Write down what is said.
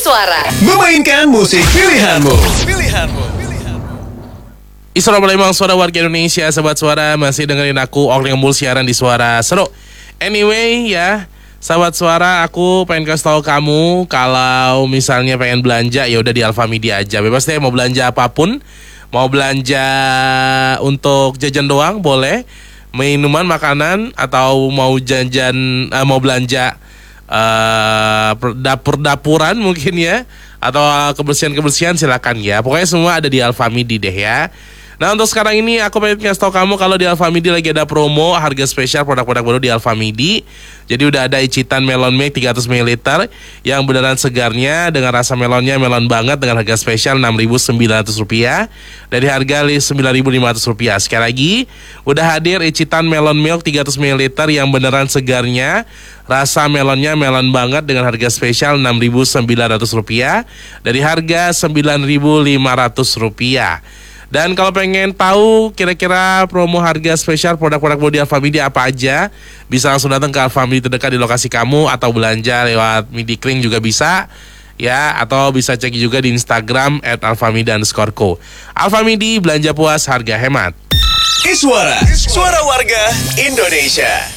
Suara. Memainkan musik pilihanmu. Assalamualaikum suara warga Indonesia, sahabat suara, masih dengerin aku Orling Embul siaran di Suara Seru. Anyway ya, sahabat suara, aku pengen kasih tahu kamu kalau misalnya pengen belanja ya udah di Alfamidi aja. Bebas deh mau belanja apapun. Mau belanja untuk jajan doang boleh, minuman, makanan, atau mau mau belanja dapur-dapuran mungkin ya, atau kebersihan-kebersihan silakan ya. Pokoknya semua ada di Alfamidi deh ya. Nah untuk sekarang ini aku pengen kasih tau kamu kalau di Alfamidi lagi ada promo harga spesial produk-produk baru di Alfamidi. Jadi udah ada icitan melon milk 300 ml yang beneran segarnya dengan rasa melonnya melon banget dengan harga spesial Rp6.900 dari harga Rp9.500. Sekali lagi udah hadir icitan melon milk 300 ml yang beneran segarnya, rasa melonnya melon banget dengan harga spesial Rp6.900 dari harga Rp9.500. Dan kalau pengen tahu kira-kira promo harga spesial produk-produk baru di Alfamidi apa aja, bisa langsung datang ke Alfamidi terdekat di lokasi kamu, atau belanja lewat Midikling juga bisa ya, atau bisa cek juga di Instagram @alfamidi_co. Alfamidi, belanja puas harga hemat. Suara warga Indonesia.